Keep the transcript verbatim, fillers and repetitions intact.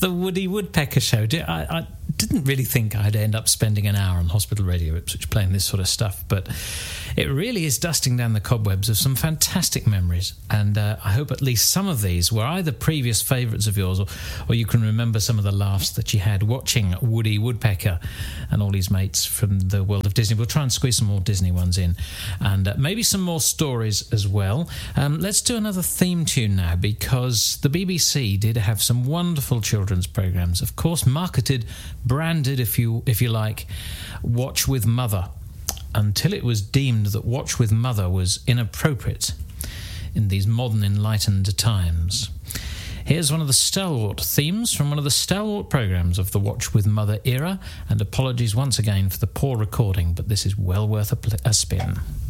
the Woody Woodpecker Show. I, I didn't really think I'd end up spending an hour on Hospital Radio Ipswich playing this sort of stuff, but it really is dusting down the cobwebs of some fantastic memories, and uh, I hope at least some of these were either previous favourites of yours, or, or you can remember some of the laughs that you had watching Woody Woodpecker and all his mates from the world of Disney. We'll try and squeeze some more Disney ones in, and uh, maybe some more stories as well. Um, let's do another theme tune now, because the B B C did have some wonderful children's programmes, of course, marketed, branded, if you if you like, Watch with Mother, until it was deemed that Watch with Mother was inappropriate in these modern enlightened times. Here's one of the stalwart themes from one of the stalwart programmes of the Watch with Mother era, and apologies once again for the poor recording, but this is well worth a, pl- a spin.